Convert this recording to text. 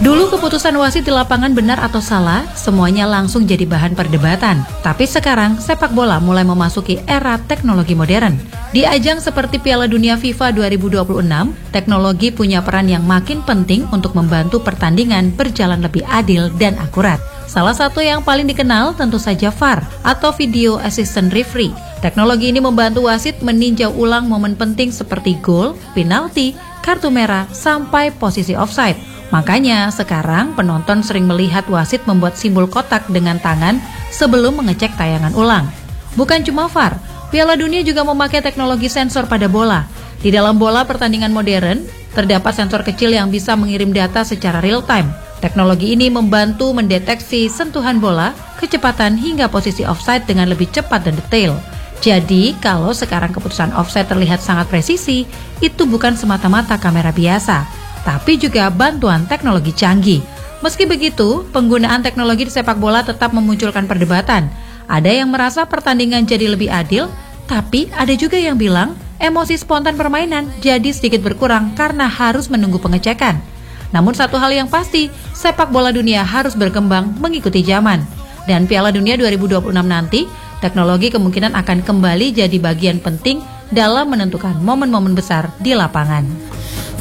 Dulu keputusan wasit di lapangan benar atau salah, semuanya langsung jadi bahan perdebatan. Tapi sekarang sepak bola mulai memasuki era teknologi modern. Di ajang seperti Piala Dunia FIFA 2026, teknologi punya peran yang makin penting untuk membantu pertandingan berjalan lebih adil dan akurat. Salah satu yang paling dikenal tentu saja VAR atau Video Assistant Referee. Teknologi ini membantu wasit meninjau ulang momen penting seperti gol, penalti, kartu merah, sampai posisi offside. Makanya sekarang penonton sering melihat wasit membuat simbol kotak dengan tangan sebelum mengecek tayangan ulang. Bukan cuma VAR, Piala Dunia juga memakai teknologi sensor pada bola. Di dalam bola pertandingan modern, terdapat sensor kecil yang bisa mengirim data secara real time. Teknologi ini membantu mendeteksi sentuhan bola, kecepatan hingga posisi offside dengan lebih cepat dan detail. Jadi, kalau sekarang keputusan offside terlihat sangat presisi, itu bukan semata-mata kamera biasa, tapi juga bantuan teknologi canggih. Meski begitu, penggunaan teknologi di sepak bola tetap memunculkan perdebatan. Ada yang merasa pertandingan jadi lebih adil, tapi ada juga yang bilang emosi spontan permainan jadi sedikit berkurang karena harus menunggu pengecekan. Namun satu hal yang pasti, sepak bola dunia harus berkembang mengikuti zaman. Dan Piala Dunia 2026 nanti, teknologi kemungkinan akan kembali jadi bagian penting dalam menentukan momen-momen besar di lapangan.